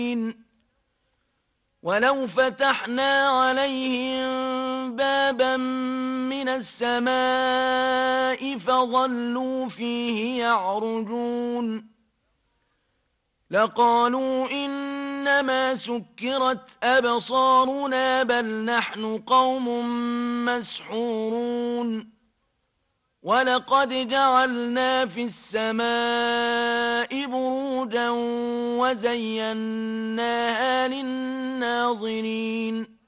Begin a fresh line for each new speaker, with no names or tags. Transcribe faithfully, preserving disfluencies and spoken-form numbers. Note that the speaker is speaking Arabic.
ولو فتحنا عليهم بابا من السماء فظلوا فيه يعرجون لقالوا إنما سكرت أبصارنا بل نحن قوم مسحورون ولقد جعلنا في السماء بروجا وزيناها للناظرين